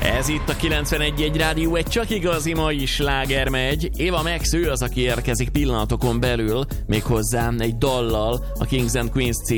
Ez itt a 91.1 Rádió, egy csak igazi mai sláger megy. Eva Max, ő az, aki érkezik pillanatokon belül, méghozzá egy dallal, a Kings and Queens